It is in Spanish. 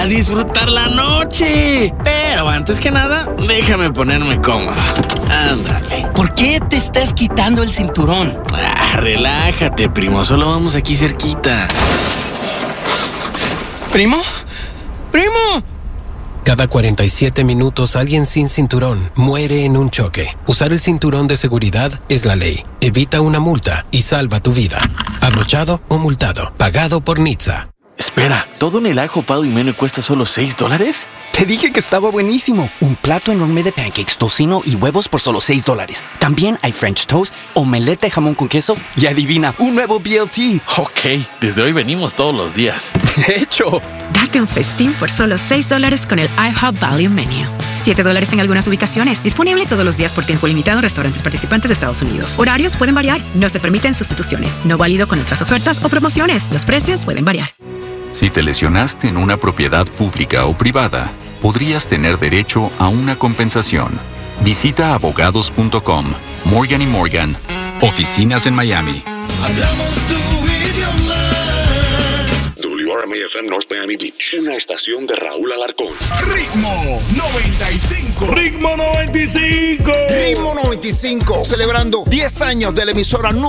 a disfrutar la noche. Pero antes que nada, déjame ponerme cómodo. Ándale. ¿Por qué te estás quitando el cinturón? Relájate, primo. Solo vamos aquí cerquita. ¿Primo? ¡Primo! Cada 47 minutos alguien sin cinturón muere en un choque. Usar el cinturón de seguridad es la ley. Evita una multa y salva tu vida. Abrochado o multado. Pagado por NHTSA. Espera, ¿todo en el ajo Pado y Meno cuesta solo $6? Te dije que estaba buenísimo. Un plato enorme de pancakes, tocino y huevos por solo $6. También hay French toast, omelette de jamón con queso y adivina, un nuevo BLT. Ok, desde hoy venimos todos los días. ¡Hecho! Date un festín por solo $6 con el IHOP Value Menu. $7 en algunas ubicaciones. Disponible todos los días por tiempo limitado en restaurantes participantes de Estados Unidos. Horarios pueden variar. No se permiten sustituciones. No válido con otras ofertas o promociones. Los precios pueden variar. Si te lesionaste en una propiedad pública o privada, podrías tener derecho a una compensación. Visita abogados.com. Morgan & Morgan. Oficinas en Miami. Hablamos tu idioma. WRMA-FM North Miami Beach. Una estación de Raúl Alarcón. Ritmo 95. Ritmo 95. Ritmo 95. Celebrando 10 años de la emisora número